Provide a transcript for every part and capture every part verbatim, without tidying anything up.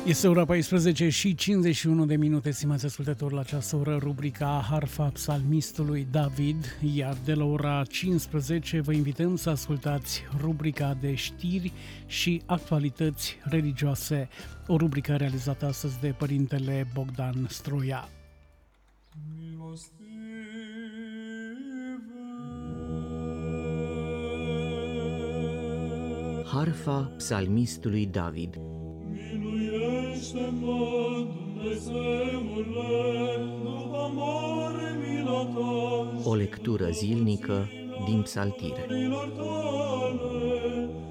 Este ora paisprezece și cincizeci și unu de minute, stimați ascultători, la această oră rubrica Harfa psalmistului David, iar de la ora cincisprezece vă invităm să ascultați rubrica de știri și actualități religioase, o rubrică realizată astăzi de părintele Bogdan Stroia. Harfa psalmistului David. Miluiește-mă, Dumnezeule, după mare mila ta. O lectură zilnică din Psaltire. Tale,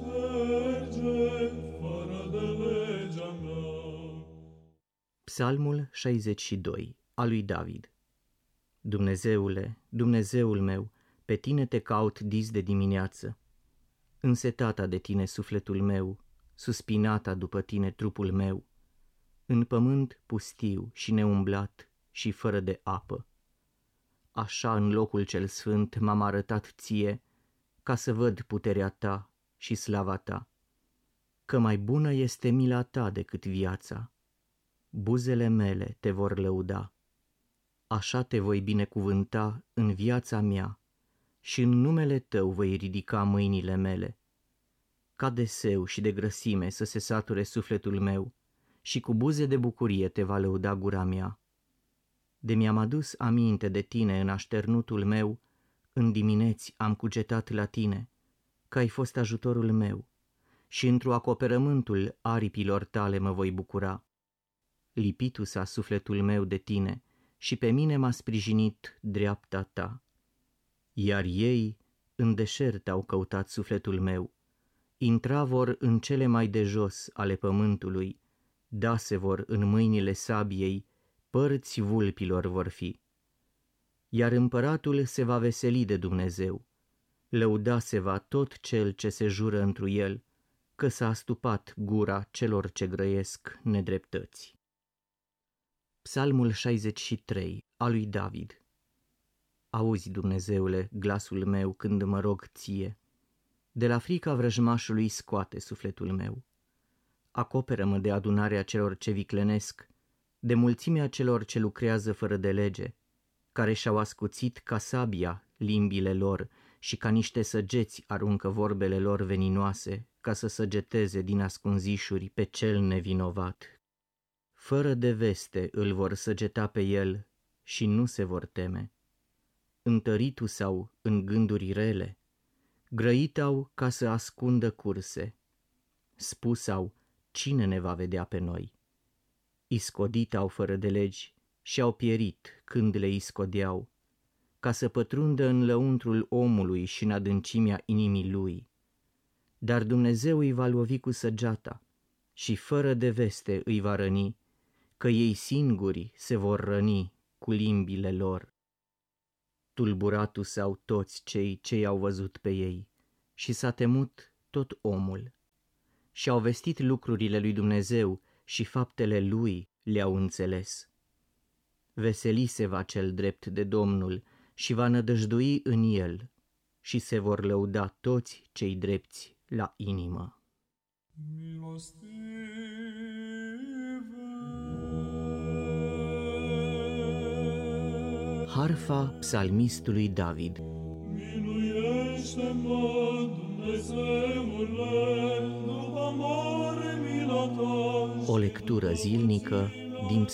șterge fără de legea mea. Psalmul șaizeci și doi, al lui David. Dumnezeule, Dumnezeul meu, pe tine te caut dis de dimineață. Însetata de tine sufletul meu, suspinata după tine trupul meu, în pământ pustiu și neumblat și fără de apă. Așa în locul cel sfânt m-am arătat ție, ca să văd puterea ta și slava ta, că mai bună este mila ta decât viața. Buzele mele te vor lăuda. Așa te voi binecuvânta în viața mea și în numele tău voi ridica mâinile mele. Ca de seu și de grăsime să se sature sufletul meu și cu buze de bucurie te va lăuda gura mea. De mi-am adus aminte de tine în așternutul meu, în dimineți am cugetat la tine, că ai fost ajutorul meu, și într-o acoperământul aripilor tale mă voi bucura. Lipitu s-a sufletul meu de tine și pe mine m-a sprijinit dreapta ta. Iar ei în deșert au căutat sufletul meu, intra vor în cele mai de jos ale pământului, dase vor în mâinile sabiei, părți vulpilor vor fi. Iar împăratul se va veseli de Dumnezeu, lăuda se va tot cel ce se jură întru el, că s-a astupat gura celor ce grăiesc nedreptăți. Psalmul șaizeci și trei, al lui David. Auzi, Dumnezeule, glasul meu când mă rog ție. De la frica vrăjmașului scoate sufletul meu. Acoperă-mă de adunarea celor ce viclenesc, de mulțimea celor ce lucrează fără de lege, care și-au ascuțit ca sabia limbile lor și ca niște săgeți aruncă vorbele lor veninoase, ca să săgeteze din ascunzișuri pe cel nevinovat. Fără de veste îl vor săgeta pe el și nu se vor teme. Întăritu s-au în gânduri rele, grăit-au ca să ascundă curse, spus-au, cine ne va vedea pe noi? Iscodit-au fără de legi și-au pierit când le iscodeau, ca să pătrundă în lăuntrul omului și în adâncimea inimii lui. Dar Dumnezeu îi va lovi cu săgeata și fără de veste îi va răni, că ei singuri se vor răni cu limbile lor. Tulburatu s-au toți cei ce i-au văzut pe ei și s-a temut tot omul. Și-au vestit lucrurile lui Dumnezeu și faptele lui le-au înțeles. Veseli se va cel drept de Domnul și va nădăjdui în el și se vor lăuda toți cei drepți la inimă. Milostive. Harfa psalmistului David. Miluiește-mă, Dumnezeule, după mare mila ta. O lectură zilnică din